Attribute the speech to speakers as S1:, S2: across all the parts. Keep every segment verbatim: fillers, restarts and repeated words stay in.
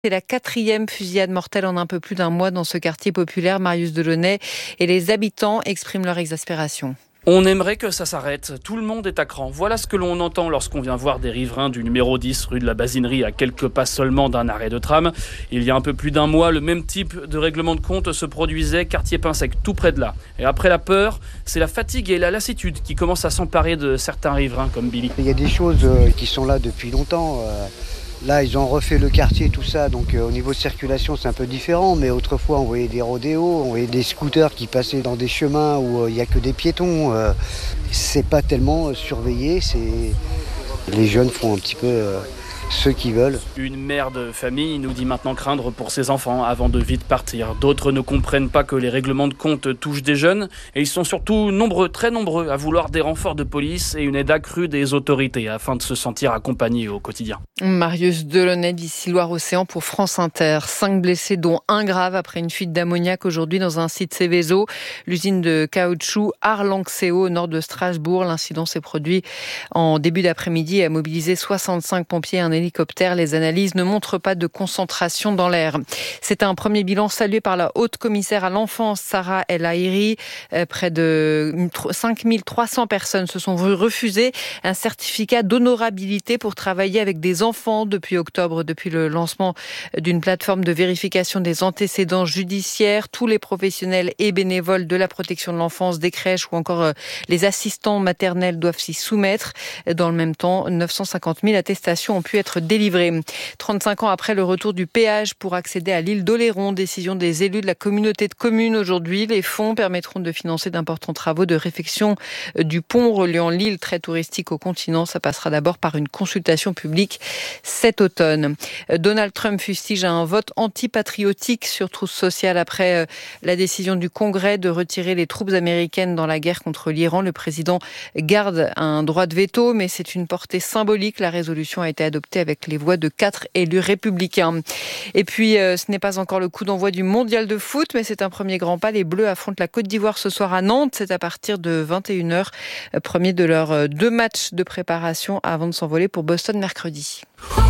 S1: C'est la quatrième fusillade mortelle en un peu plus d'un mois dans ce quartier populaire, Marius Delaunay, et les habitants expriment leur exaspération.
S2: On aimerait que ça s'arrête. Tout le monde est à cran. Voilà ce que l'on entend lorsqu'on vient voir des riverains du numéro dix rue de la Basinerie à quelques pas seulement d'un arrêt de tram. Il y a un peu plus d'un mois, le même type de règlement de compte se produisait quartier Pinsec, tout près de là. Et après la peur, c'est la fatigue et la lassitude qui commencent à s'emparer de certains riverains comme Billy.
S3: Il y a des choses qui sont là depuis longtemps. Là, ils ont refait le quartier, tout ça, donc euh, au niveau de circulation, c'est un peu différent. Mais autrefois, on voyait des rodéos, on voyait des scooters qui passaient dans des chemins où il euh, n'y a que des piétons. Euh, c'est pas tellement euh, surveillé, c'est... Les jeunes font un petit peu euh, ce qu'ils veulent.
S2: Une mère de famille nous dit maintenant craindre pour ses enfants avant de vite partir. D'autres ne comprennent pas que les règlements de compte touchent des jeunes et ils sont surtout nombreux, très nombreux, à vouloir des renforts de police et une aide accrue des autorités afin de se sentir accompagnés au quotidien.
S1: Marius Delaunay d'ici Loire-Océan pour France Inter. Cinq blessés, dont un grave après une fuite d'ammoniac aujourd'hui dans un site Céveso, l'usine de caoutchouc Arlanxeo au nord de Strasbourg. L'incident s'est produit en début d'après-midi et a mobilisé soixante-cinq pompiers et un hélicoptère. Les analyses ne montrent pas de concentration dans l'air. C'est un premier bilan salué par la haute commissaire à l'enfance, Sarah El Haïry. Près de cinq mille trois cents personnes se sont refusées un certificat d'honorabilité pour travailler avec des enfants depuis octobre, depuis le lancement d'une plateforme de vérification des antécédents judiciaires. Tous les professionnels et bénévoles de la protection de l'enfance, des crèches ou encore les assistants maternels doivent s'y soumettre. Dans le même temps, neuf cent cinquante mille attestations ont pu être délivrées. trente-cinq ans après le retour du péage pour accéder à l'île d'Oléron, décision des élus de la communauté de communes aujourd'hui. Les fonds permettront de financer d'importants travaux de réfection du pont reliant l'île très touristique au continent. Ça passera d'abord par une consultation publique cet automne. Donald Trump fustige un vote antipatriotique sur trousse sociale après la décision du Congrès de retirer les troupes américaines dans la guerre contre l'Iran. Le président garde un droit de veto, mais c'est une portée symbolique. La résolution a été adoptée avec les voix de quatre élus républicains. Et puis, ce n'est pas encore le coup d'envoi du mondial de foot, mais c'est un premier grand pas. Les Bleus affrontent la Côte d'Ivoire ce soir à Nantes. C'est à partir de vingt et une heures, premier de leurs deux matchs de préparation avant de s'envoler pour Boston mercredi.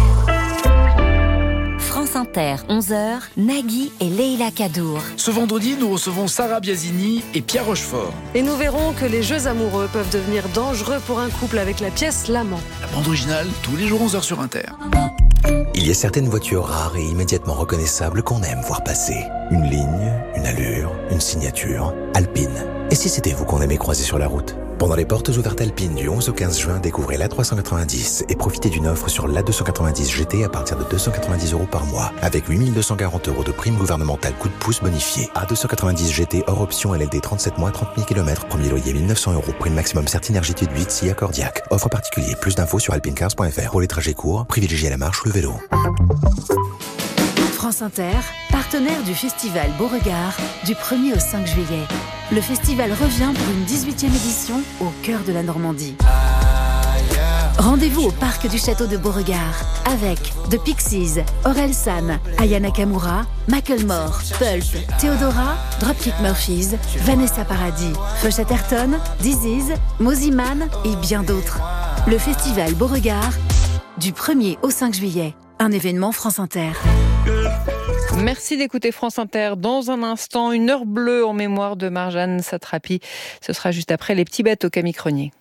S4: France Inter, onze heures, Nagui et Leïla Kadour.
S5: Ce vendredi, nous recevons Sarah Biasini et Pierre Rochefort.
S6: Et nous verrons que les jeux amoureux peuvent devenir dangereux pour un couple avec la pièce L'Amant.
S5: La bande originale, tous les jours onze heures sur Inter.
S7: Il y a certaines voitures rares et immédiatement reconnaissables qu'on aime voir passer. Une ligne, une allure, une signature. Alpine. Et si c'était vous qu'on aimait croiser sur la route ? Pendant les portes ouvertes Alpine du onze au quinze juin, découvrez l'A trois cent quatre-vingt-dix et profitez d'une offre sur l'A deux cent quatre-vingt-dix G T à partir de deux cent quatre-vingt-dix euros par mois, avec huit mille deux cent quarante euros de prime gouvernementale coup de pouce bonifié. A deux cent quatre-vingt-dix G T hors option L L D trente-sept mois, trente mille kilomètres, premier loyer mille neuf cents euros, prime maximum Certinergie T huit, S I A Cordiac. Offre particulier, plus d'infos sur alpinecars point f r. Pour les trajets courts, privilégiez la marche ou le vélo.
S4: France Inter, partenaire du festival Beauregard du premier au cinq juillet. Le festival revient pour une dix-huitième édition au cœur de la Normandie. Rendez-vous au parc du château de Beauregard avec The Pixies, Orelsan, Aya Nakamura, Macklemore, Pulp, Theodora, Dropkick Murphys, Vanessa Paradis, Fush Atherton, Disease, Moziman et bien d'autres. Le festival Beauregard du premier au cinq juillet. Un événement France Inter.
S1: Merci d'écouter France Inter. Dans un instant, une heure bleue en mémoire de Marjane Satrapi. Ce sera juste après les petits bêtes au Camille Cronier.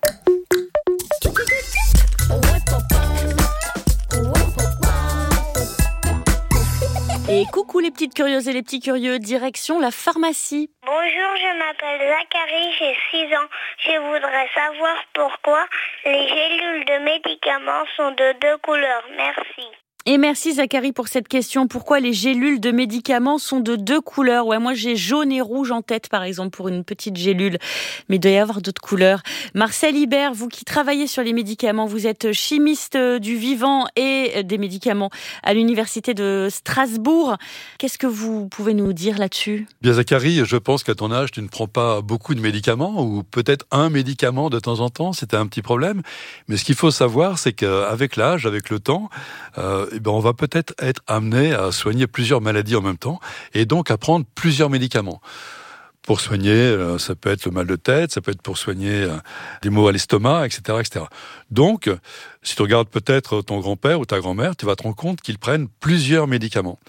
S8: Et coucou les petites curieuses et les petits curieux, direction la pharmacie.
S9: Bonjour, je m'appelle Zachary, j'ai six ans. Je voudrais savoir pourquoi les gélules de médicaments sont de deux couleurs. Merci.
S8: Et merci Zachary pour cette question. Pourquoi les gélules de médicaments sont de deux couleurs ? Ouais, moi j'ai jaune et rouge en tête par exemple pour une petite gélule, mais il doit y avoir d'autres couleurs. Marcel Hibert, vous qui travaillez sur les médicaments, vous êtes chimiste du vivant et des médicaments à l'université de Strasbourg. Qu'est-ce que vous pouvez nous dire là-dessus ?
S10: Bien Zachary, je pense qu'à ton âge tu ne prends pas beaucoup de médicaments ou peut-être un médicament de temps en temps, c'était un petit problème. Mais ce qu'il faut savoir, c'est qu'avec l'âge, avec le temps, euh, eh ben on va peut-être être amené à soigner plusieurs maladies en même temps et donc à prendre plusieurs médicaments. pour soigner, euh, ça peut être le mal de tête, ça peut être pour soigner euh, des maux à l'estomac, et cetera, et cetera. Donc, si tu regardes peut-être ton grand-père ou ta grand-mère, tu vas te rendre compte qu'ils prennent plusieurs médicaments.